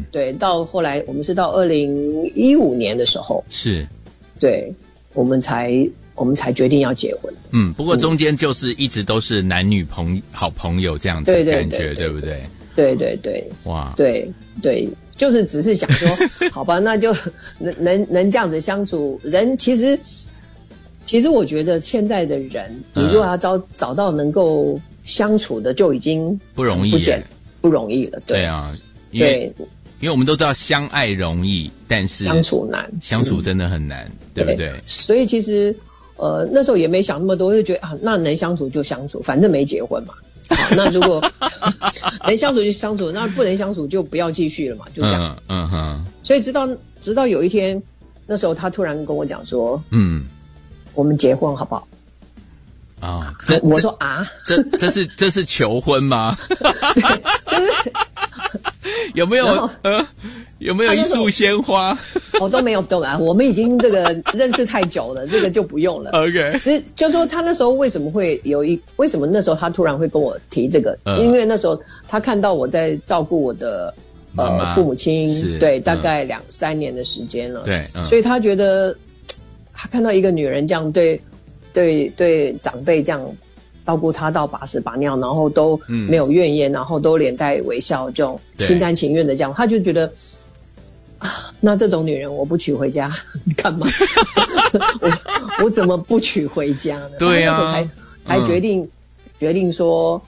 对，到后来我们是到2015年的时候， 是， 对，我们才决定要结婚。 不过中间就是一直都是男女好朋友这样子的感觉，对不对？ 对对对， 哇， 对对，就是只是想说，好吧，那就能这样子相处。人其实我觉得现在的人，你如果要找到能够相处的，就已经不容易， 不容易了。 对啊，因为我们都知道相爱容易，但是相处难， 相处真的很难，对不对？ 所以其实那时候也没想那么多，就觉得啊，那能相处就相处，反正没结婚嘛。好，那如果能相处就相处，那不能相处就不要继续了嘛，就这样。所以直到有一天，那时候他突然跟我讲说，我们结婚好不好？ 啊， 我说啊， 这是求婚吗？就是有没有一束鲜花？ 都没有，我们已经这个认识太久了，这个就不用了。 OK， 只是就说他那时候为什么那时候他突然会跟我提这个？因为那时候他看到我在照顾我的父母亲，对，大概2-3年的时间了， 对， 所以他觉得他看到一个女人这样对长辈这样照顾他到把屎把尿，然后都没有怨言，然后都脸带微笑，这种心甘情愿的这样，他就觉得啊，那这种女人我不娶回家干嘛？我怎么不娶回家呢？ 对啊， 所以那时候才决定说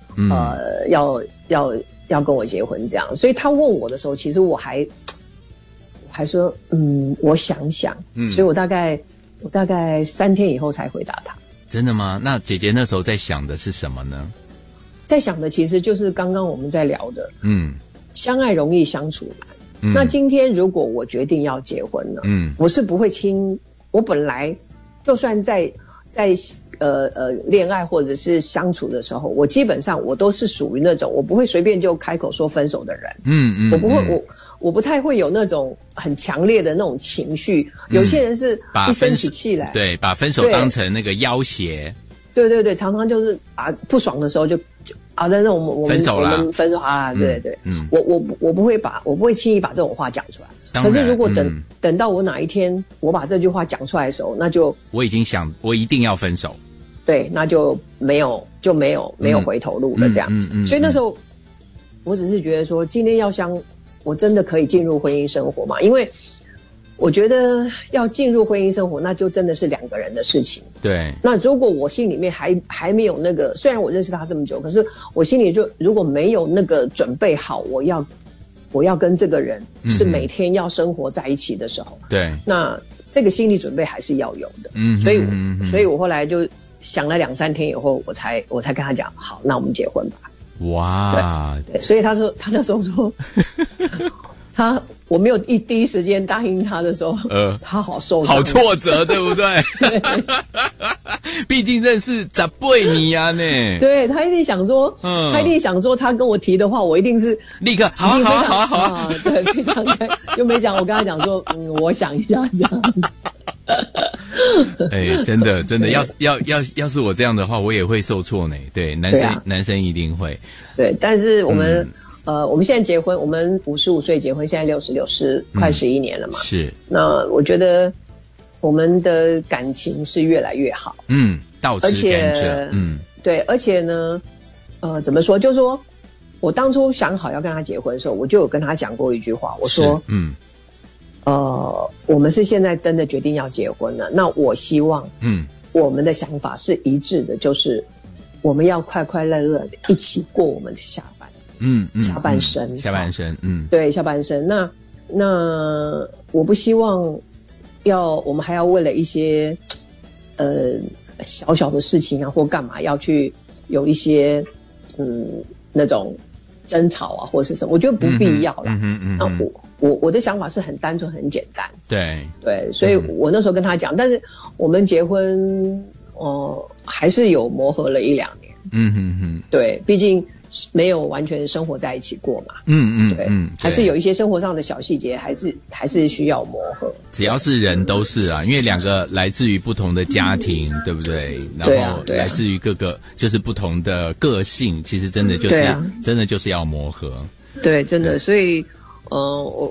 要跟我结婚这样。所以他问我的时候，其实我还说我想想，所以我大概3天以后才回答他。真的吗？那姐姐那时候在想的是什么呢？ 在想的其实就是刚刚我们在聊的，相爱容易相处难。那今天如果我决定要结婚了，我是不会我本来就算在恋爱或者是相处的时候，我基本上我都是属于那种我不会随便就开口说分手的人。我不会，我不太会有那种很强烈的那种情绪。有些人是一生起气来， 对，把分手当成那个要挟。 对，常常就是不爽的时候就那我们分手啦，对，我不会轻易把这种话讲出来。可是如果等到我哪一天我把这句话讲出来的时候，那就我一定要分手。 对，那就没有回头路了，这样。所以那时候我只是觉得说，今天我真的可以进入婚姻生活嘛？因为我觉得要进入婚姻生活，那就真的是2个人的事情。 对。 那如果我心里面还没有那个，虽然我认识他这么久，可是我心里就如果没有那个准备好，我要跟这个人是每天要生活在一起的时候， 对， 那这个心理准备还是要有的。所以我后来就想了2-3天以后，我才跟他讲，好，那我们结婚吧。 哇， 对，所以他那时候说，我没有第一时间答应他的时候，他好受伤， 好挫折，对不对？ 对， 毕竟认识10几年啊呢。 对，他一定想说，他跟我提的话，我一定是立刻好， 对，非常开，就没想我跟他讲说，我想一下这样。 真的，要是我这样的话，我也会受挫呢。对，男生一定会。对， 但是我们现在结婚，我们55岁结婚，现在60快11年了嘛。 是。那我觉得我们的感情是越来越好。 倒吃甘蔗。 对，而且呢，怎么说？就是说我当初想好要跟他结婚的时候，我就有跟他讲过一句话，我说，我们是现在真的决定要结婚了。那我希望，我们的想法是一致的，就是我们要快快乐乐的一起过我们的下半生。对，下半生。那我不希望我们还要为了一些小小的事情啊或干嘛要去有一些那种争吵啊或是什么，我觉得不必要啦。那我的想法是很单纯很简单。对，所以我那时候跟他讲，但是我们结婚还是有磨合了1-2年。对，毕竟没有完全生活在一起过嘛。对，还是有一些生活上的小细节，还是需要磨合。 只要是人都是啊，因为2个来自于不同的家庭，对不对？然后来自于各个就是不同的个性，其实真的就是要磨合。 对，真的，所以